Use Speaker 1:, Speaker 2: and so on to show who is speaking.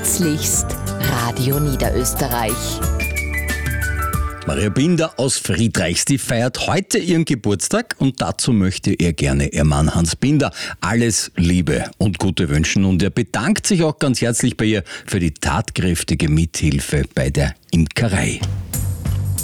Speaker 1: Herzlichst, Radio Niederösterreich.
Speaker 2: Maria Binder aus Friedreichs, die feiert heute ihren Geburtstag und dazu möchte er gerne ihr Mann Hans Binder alles Liebe und Gute wünschen. Und er bedankt sich auch ganz herzlich bei ihr für die tatkräftige Mithilfe bei der Imkerei.